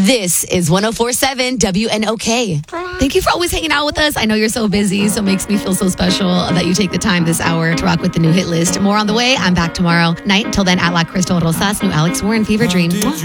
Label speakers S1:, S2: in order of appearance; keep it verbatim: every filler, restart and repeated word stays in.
S1: This is one oh four point seven W N O K. Thank you for always hanging out with us. I know you're so busy, so it makes me feel so special that you take the time this hour to rock with the new hit list. More on the way. I'm back tomorrow night. Until then, at La Crystal Rosas, new Alex Warren, Fever Dream.